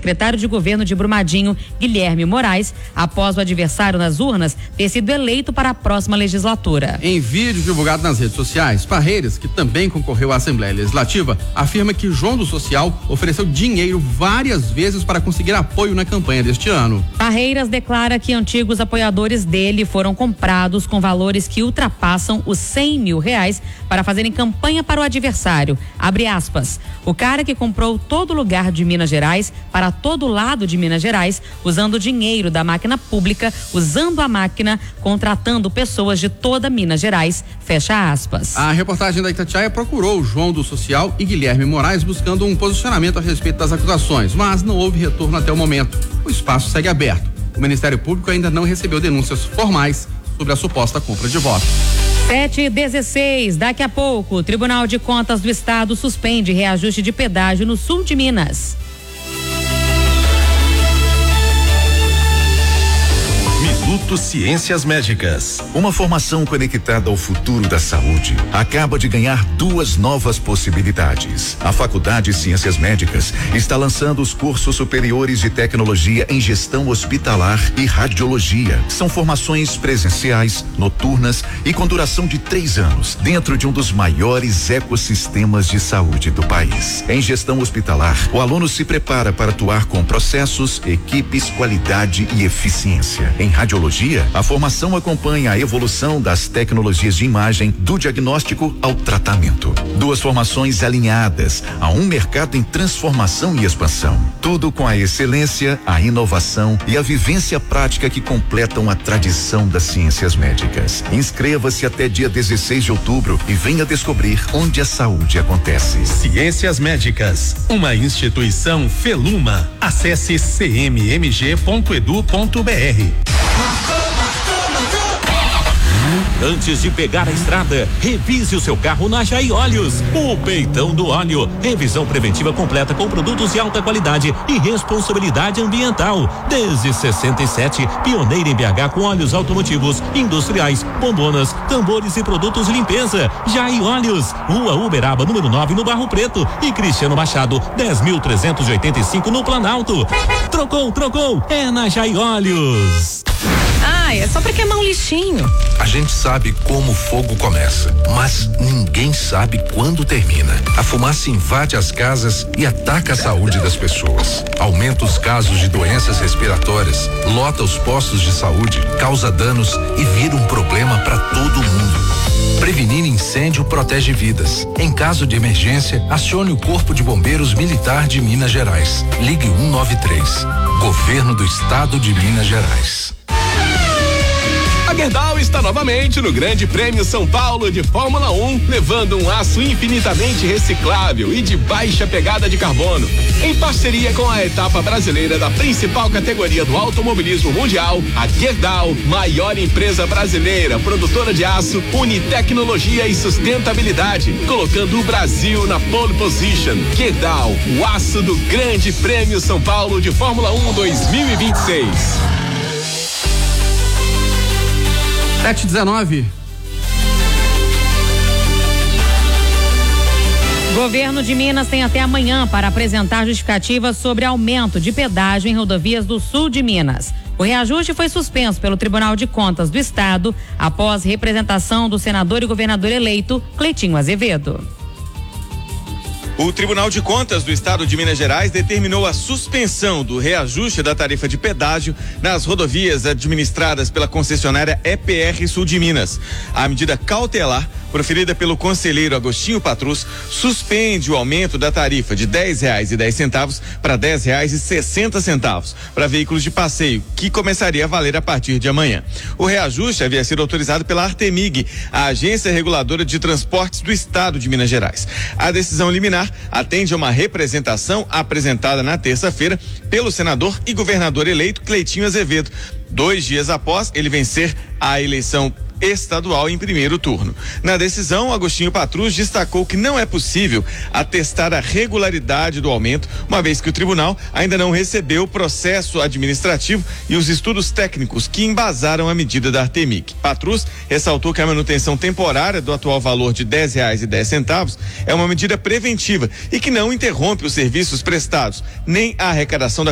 secretário de governo de Brumadinho, Guilherme Moraes, após o adversário nas urnas ter sido eleito para a próxima legislatura. Em vídeo divulgado nas redes sociais, Parreiras, que também concorreu à Assembleia Legislativa, afirma que João do Social ofereceu dinheiro várias vezes para conseguir apoio na campanha deste ano. Parreiras declara que antigos apoiadores dele foram comprados com valores que ultrapassam os R$100 mil para fazerem campanha para o adversário. Abre aspas. O cara que comprou todo lugar de Minas Gerais para todo lado de Minas Gerais, usando o dinheiro da máquina pública, usando a máquina, contratando pessoas de toda Minas Gerais. Fecha aspas. A reportagem da Itatiaia procurou João do Social e Guilherme Moraes buscando um posicionamento a respeito das acusações, mas não houve retorno até o momento. O espaço segue aberto. O Ministério Público ainda não recebeu denúncias formais sobre a suposta compra de votos. 7h16, daqui a pouco, o Tribunal de Contas do Estado suspende reajuste de pedágio no sul de Minas. Minuto Ciências Médicas. Uma formação conectada ao futuro da saúde acaba de ganhar 2 novas possibilidades. A Faculdade de Ciências Médicas está lançando os cursos superiores de tecnologia em gestão hospitalar e radiologia. São formações presenciais, noturnas e com duração de 3 anos, dentro de um dos maiores ecossistemas de saúde do país. Em gestão hospitalar, o aluno se prepara para atuar com processos, equipes, qualidade e eficiência. Em radiologia, a formação acompanha a evolução das tecnologias de imagem, do diagnóstico ao tratamento. 2 formações alinhadas a um mercado em transformação e expansão. Tudo com a excelência, a inovação e a vivência prática que completam a tradição das ciências médicas. Inscreva-se até dia 16 de outubro e venha descobrir onde a saúde acontece. Ciências Médicas, uma instituição Feluma. Acesse cmmg.edu.br. Antes de pegar a estrada, revise o seu carro na Jai Óleos. O peitão do óleo. Revisão preventiva completa com produtos de alta qualidade e responsabilidade ambiental. Desde 67, pioneira em BH com óleos automotivos, industriais, bombonas, tambores e produtos de limpeza. Jai Óleos, Rua Uberaba, número 9, no Barro Preto, e Cristiano Machado, 10.385 no Planalto. Trocou, é na Jai Óleos. É só pra queimar um lixinho. A gente sabe como o fogo começa, mas ninguém sabe quando termina. A fumaça invade as casas e ataca a saúde das pessoas. Aumenta os casos de doenças respiratórias, lota os postos de saúde, causa danos e vira um problema para todo mundo. Prevenir incêndio protege vidas. Em caso de emergência, acione o Corpo de Bombeiros Militar de Minas Gerais. Ligue 193. Governo do Estado de Minas Gerais. A Gerdau está novamente no Grande Prêmio São Paulo de Fórmula 1, levando um aço infinitamente reciclável e de baixa pegada de carbono. Em parceria com a etapa brasileira da principal categoria do automobilismo mundial, a Gerdau, maior empresa brasileira, produtora de aço, une tecnologia e sustentabilidade, colocando o Brasil na pole position. Gerdau, o aço do Grande Prêmio São Paulo de Fórmula 1 2026. 7h19. Governo de Minas tem até amanhã para apresentar justificativas sobre aumento de pedágio em rodovias do sul de Minas. O reajuste foi suspenso pelo Tribunal de Contas do Estado após representação do senador e governador eleito Cleitinho Azevedo. O Tribunal de Contas do Estado de Minas Gerais determinou a suspensão do reajuste da tarifa de pedágio nas rodovias administradas pela concessionária EPR Sul de Minas. A medida cautelar, proferida pelo conselheiro Agostinho Patrus, suspende o aumento da tarifa de R$10,10 para R$10,60 para veículos de passeio, que começaria a valer a partir de amanhã. O reajuste havia sido autorizado pela Artemig, a Agência Reguladora de Transportes do Estado de Minas Gerais. A decisão liminar atende a uma representação apresentada na terça-feira pelo senador e governador eleito Cleitinho Azevedo, 2 dias após ele vencer a eleição estadual em primeiro turno. Na decisão, Agostinho Patrus destacou que não é possível atestar a regularidade do aumento, uma vez que o tribunal ainda não recebeu o processo administrativo e os estudos técnicos que embasaram a medida da Artemig. Patrus ressaltou que a manutenção temporária do atual valor de R$10,10 é uma medida preventiva e que não interrompe os serviços prestados, nem a arrecadação da